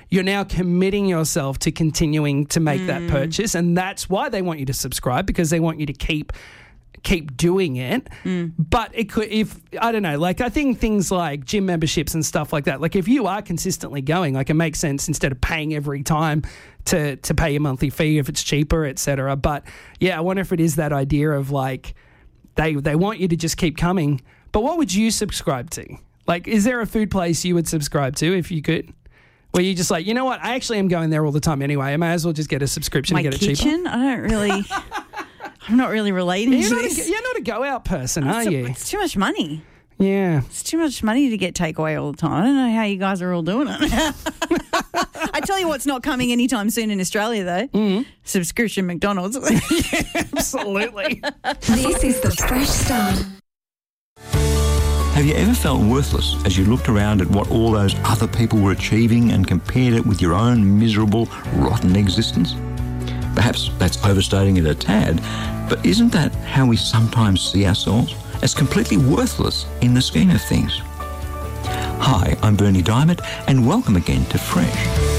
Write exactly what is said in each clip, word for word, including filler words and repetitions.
you're now committing yourself to continuing to make mm. that purchase, and that's why they want you to subscribe, because they want you to keep keep doing it. Mm. But it could, if, I don't know, like I think things like gym memberships and stuff like that, like if you are consistently going, like it makes sense instead of paying every time to, to pay your monthly fee if it's cheaper, et cetera. But yeah, I wonder if it is that idea of like they, they want you to just keep coming. But what would you subscribe to? Like, is there a food place you would subscribe to if you could? Where you just like, you know what, I actually am going there all the time anyway. I may as well just get a subscription My and get kitchen? it cheaper. I don't really... I'm not really relating you're to not this. A, you're not a go-out person, are it's, you? It's too much money. Yeah. It's too much money to get takeaway all the time. I don't know how you guys are all doing it. I tell you what's not coming anytime soon in Australia, though. Mm. Subscription McDonald's. Yeah, absolutely. This is the Fresh Start. Have you ever felt worthless as you looked around at what all those other people were achieving and compared it with your own miserable, rotten existence? Perhaps that's overstating it a tad, but isn't that how we sometimes see ourselves? As completely worthless in the scheme of things. Hi, I'm Bernie Diamond, and welcome again to Fresh.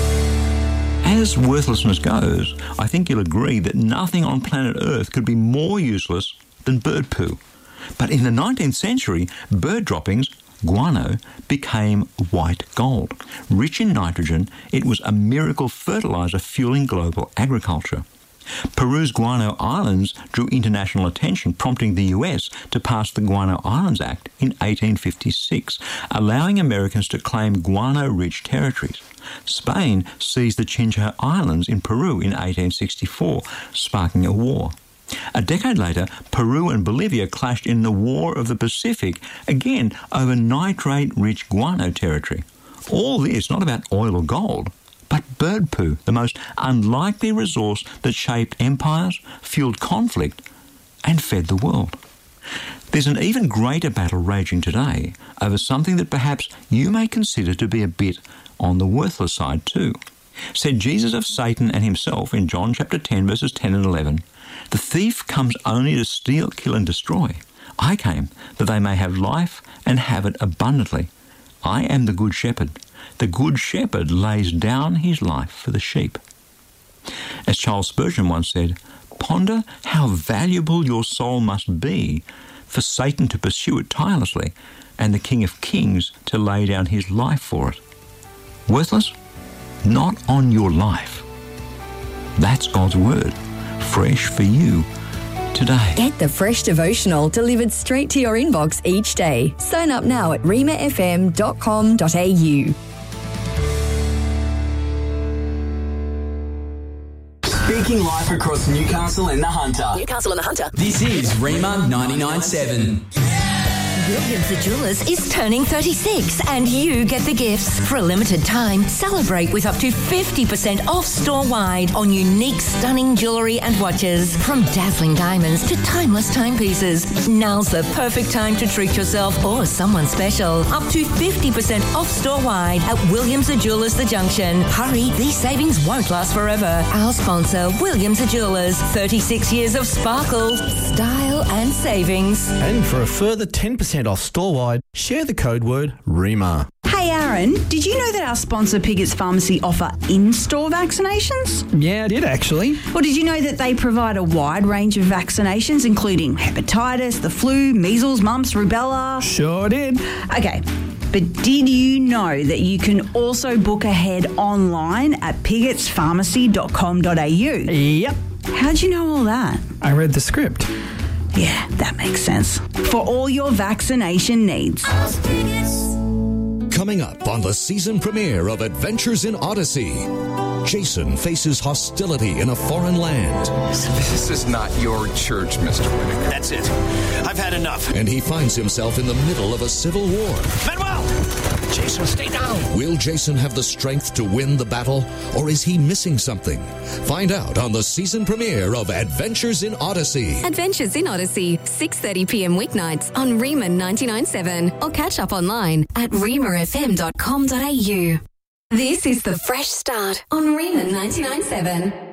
As worthlessness goes, I think you'll agree that nothing on planet Earth could be more useless than bird poo. But in the nineteenth century, bird droppings, guano, became white gold. Rich in nitrogen, it was a miracle fertilizer fueling global agriculture. Peru's Guano Islands drew international attention, prompting the U S to pass the Guano Islands Act in eighteen fifty-six, allowing Americans to claim guano-rich territories. Spain seized the Chincha Islands in Peru in eighteen sixty-four, sparking a war. A decade later, Peru and Bolivia clashed in the War of the Pacific, again over nitrate-rich guano territory. All this not about oil or gold, but bird poo, the most unlikely resource that shaped empires, fueled conflict, and fed the world. There's an even greater battle raging today over something that perhaps you may consider to be a bit on the worthless side too. Said Jesus of Satan and himself in John chapter ten, verses ten and eleven, "The thief comes only to steal, kill and destroy. I came that they may have life and have it abundantly. I am the good shepherd. The good shepherd lays down his life for the sheep." As Charles Spurgeon once said, "Ponder how valuable your soul must be for Satan to pursue it tirelessly and the King of Kings to lay down his life for it." Worthless? Not on your life. That's God's word, fresh for you today. Get the Fresh Devotional delivered straight to your inbox each day. Sign up now at rima f m dot com dot a u. Speaking live across Newcastle and the Hunter. Newcastle and the Hunter. This is Rima ninety-nine point seven. Williams the Jewellers is turning thirty-six and you get the gifts. For a limited time, celebrate with up to fifty percent off store-wide on unique, stunning jewellery and watches. From dazzling diamonds to timeless timepieces. Now's the perfect time to treat yourself or someone special. Up to fifty percent off store-wide at Williams the Jewellers The Junction. Hurry, these savings won't last forever. Our sponsor, Williams the Jewellers. thirty-six years of sparkle, style and savings. And for a further ten percent off store-wide, share the code word RIMA. Hey Aaron, did you know that our sponsor Piggett's Pharmacy offer in-store vaccinations? Yeah, I did actually. Well, did you know that they provide a wide range of vaccinations including hepatitis, the flu, measles, mumps, rubella? Sure did. Okay, but did you know that you can also book ahead online at piggotts pharmacy dot com dot a u? Yep. How'd you know all that? I read the script. Yeah, that makes sense. For all your vaccination needs. Coming up on the season premiere of Adventures in Odyssey, Jason faces hostility in a foreign land. This is not your church, Mister Whittaker. That's it. I've had enough. And he finds himself in the middle of a civil war. Manuel! Jason, stay down. Will Jason have the strength to win the battle, or is he missing something? Find out on the season premiere of Adventures in Odyssey. Adventures in Odyssey, six thirty p m weeknights on Rima ninety-nine point seven or catch up online at rima f m dot com dot a u. This is the Fresh Start on Rima ninety-nine point seven.